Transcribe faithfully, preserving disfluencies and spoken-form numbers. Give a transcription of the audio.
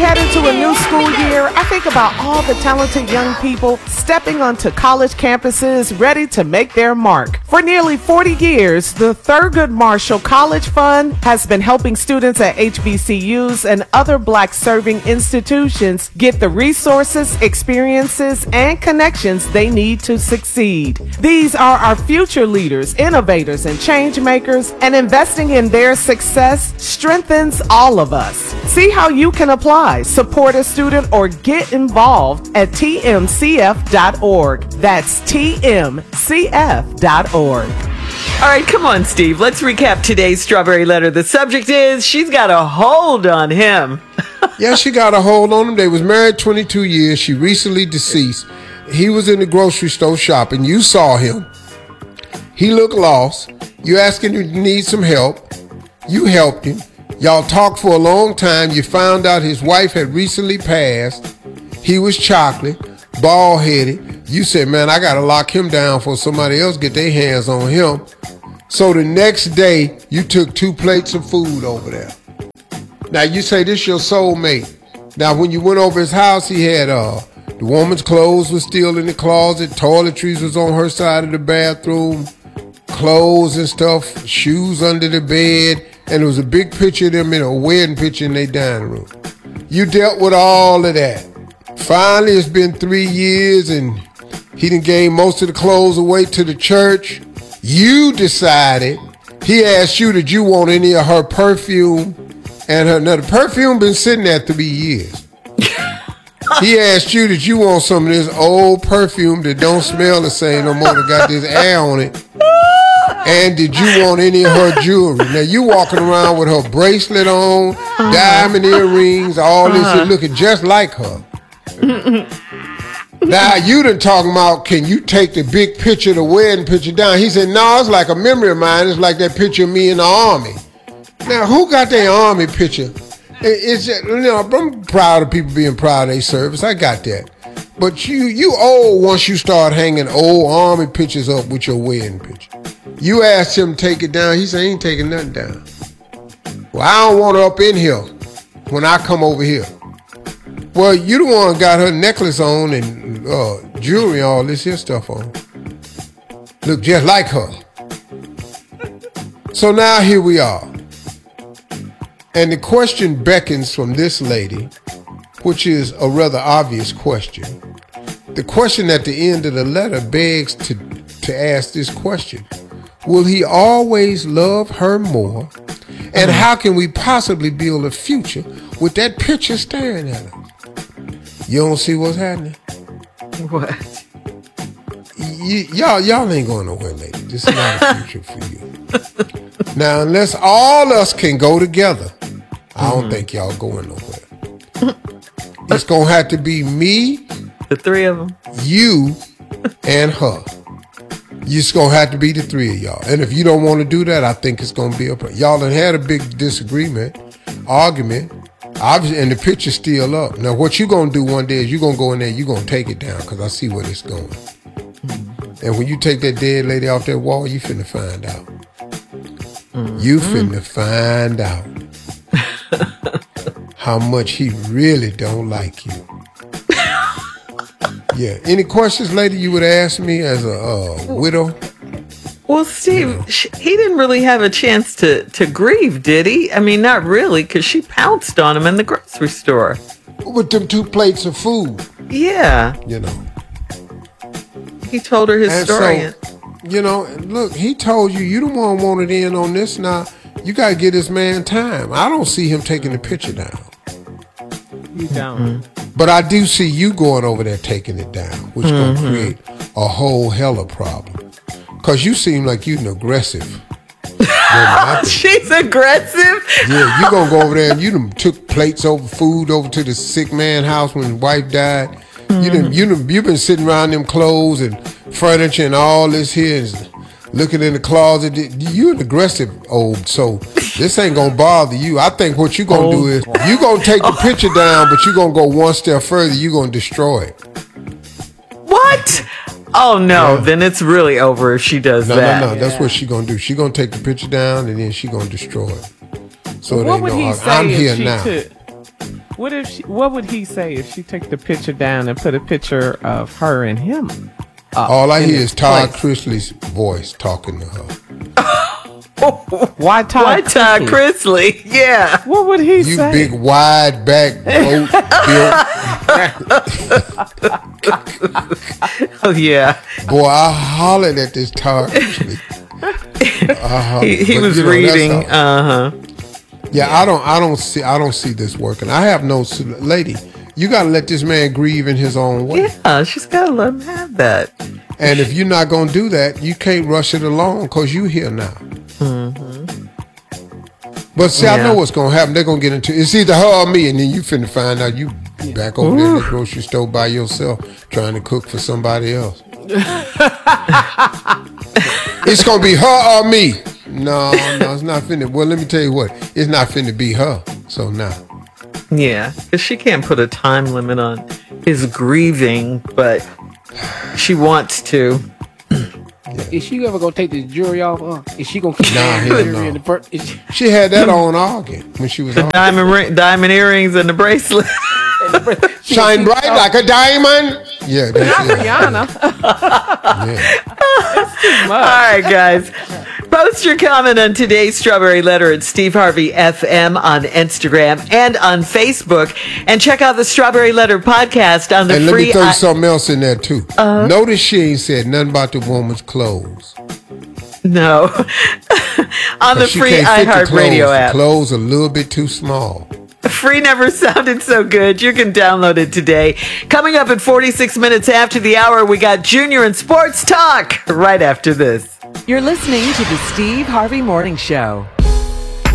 head into a new school year, I think about all the talented young people stepping onto college campuses ready to make their mark. For nearly forty years, the Thurgood Marshall College Fund has been helping students at H B C Us and other Black-serving institutions get the resources, experiences, and connections they need to succeed. These are our future leaders, innovators, and change makers, and investing in their success strengthens all of us. See how you can apply, support a student, or get involved at T M C F dot org. That's T M C F dot org. All right, come on, Steve. Let's recap today's Strawberry Letter. The subject is, she's got a hold on him. Yeah, she got a hold on him. They was married twenty-two years. She recently deceased. He was in the grocery store shopping. You saw him. He looked lost. You asked him if he needs some help. You helped him. Y'all talked for a long time. You found out his wife had recently passed. He was chocolate, bald-headed. You said, man, I got to lock him down before somebody else get their hands on him. So the next day, you took two plates of food over there. Now, you say this your soulmate. Now, when you went over his house, he had, uh, the woman's clothes was still in the closet. Toiletries was on her side of the bathroom. Clothes and stuff, shoes under the bed. And there was a big picture of them in a wedding picture in their dining room. You dealt with all of that. Finally, it's been three years and he done gave most of the clothes away to the church. You decided, he asked you, did you want any of her perfume? And her, now the perfume been sitting there three years. He asked you, did you want some of this old perfume that don't smell the same no more, that got this air on it? And did you want any of her jewelry? Now, you walking around with her bracelet on, uh-huh. diamond earrings, all this, uh-huh. and looking just like her. Now, you done talking about, can you take the big picture, the wedding picture down? He said, no, it's like a memory of mine. It's like that picture of me in the army. Now, who got their army picture? It's just, you know, I'm proud of people being proud of their service. I got that. But you, you old once you start hanging old army pictures up with your wedding picture. You asked him to take it down. He said, he ain't taking nothing down. Well, I don't want her up in here when I come over here. Well, you the one got her necklace on and uh, jewelry, all this here stuff on. Look just like her. So now here we are. And the question beckons from this lady, which is a rather obvious question. The question at the end of the letter begs to, to ask this question. Will he always love her more? And mm-hmm. how can we possibly build a future with that picture staring at us? You don't see what's happening? What? Y- y'all, y'all ain't going nowhere, lady. This is not a future for you. Now, unless all us can go together, I don't mm-hmm. think y'all going nowhere. It's going to have to be me, the three of them, you, and her. It's going to have to be the three of y'all. And if you don't want to do that, I think it's going to be a problem. Y'all done had a big disagreement, argument, obviously, and the picture's still up. Now, what you going to do one day is you're going to go in there, you're going to take it down because I see where it's going. Mm-hmm. And when you take that dead lady off that wall, you finna find out. Mm-hmm. You finna find out how much he really don't like you. Yeah. Any questions, lady, you would ask me as a uh, widow? Well, Steve, you know. she, he didn't really have a chance to, to grieve, did he? I mean, not really, because she pounced on him in the grocery store. With them two plates of food. Yeah. You know. He told her his and story. So, you know, look, he told you, you the one wanted in on this. Now, you got to give this man time. I don't see him taking the picture down. You don't. Mm-hmm. But I do see you going over there taking it down, which is mm-hmm. going to create a whole hella problem. Because you seem like you're an aggressive. She's aggressive? Yeah, you going to go over there and you done took plates over food over to the sick man's house when his wife died. Mm-hmm. You done, you done, you've been sitting around them clothes and furniture and all this here and looking in the closet. You're an aggressive old, so this ain't going to bother you. I think what you're going to oh. do is you're going to take the picture down, but you're going to go one step further. You're going to destroy it. What? Oh, no. Yeah. Then it's really over if she does no, that. No, no, no. That's what she's going to do. She's going to take the picture down, and then she's going to destroy it. So what would no, he say I'm here if she now. Took, What if she, what would he say if she took the picture down and put a picture of her and him? Uh, All I hear is Todd place? Chrisley's voice talking to her. Why Todd? Why Todd Chrisley? Chrisley? Yeah. What would he You say? big wide back boat Oh yeah. built. Boy, I hollered at this Todd Chrisley. Uh-huh. He, he But, was you know, that's reading. all. Uh huh. Yeah, I don't, I don't see, I don't see this working. I have no lady. You got to let this man grieve in his own way. Yeah, she's gotta let him have that. And if you're not gonna do that, you can't rush it along because you here now. Mm-hmm. But see, I Yeah. know what's gonna happen. They're gonna get into it's either her or me, and then you finna find out you back over there in the grocery store by yourself trying to cook for somebody else. It's gonna be her or me. No, no, it's not finna. Well, let me tell you what, it's not finna be her. So now. Yeah, because she can't put a time limit on his grieving, but she wants to. Is she ever gonna take the jury off? Uh, is she gonna keep Nah, the hell jury no. in the per- is she- She had that on arguing when she was on. Diamond ring, diamond earrings, and the bracelet. Shine bright like a diamond. Yeah, that's it. Rihanna. Yeah. All right, guys. Post your comment on today's Strawberry Letter at Steve Harvey F M on Instagram and on Facebook. And check out the Strawberry Letter podcast on the And let free. me throw I- something else in there too. Notice she ain't said nothing about the woman's clothes. no. on the She free can't fit the iHeartRadio clothes. app. The clothes a little bit too small. Free never sounded so good. You can download it today. Coming up at forty-six minutes after the hour, we got Junior and Sports Talk right after this. You're listening to the Steve Harvey Morning Show.